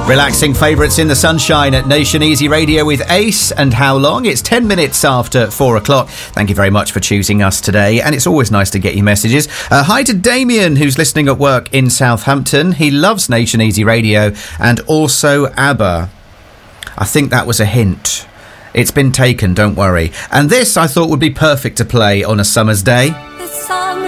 Relaxing favourites in the sunshine at Nation Easy Radio with Ace and How Long. It's 10 minutes after 4 o'clock. Thank you very much for choosing us today, and it's always nice to get your messages. Hi to Damien, who's listening at work in Southampton. He loves Nation Easy Radio and also ABBA. I think that was a hint. It's been taken, don't worry. And this I thought would be perfect to play on a summer's day.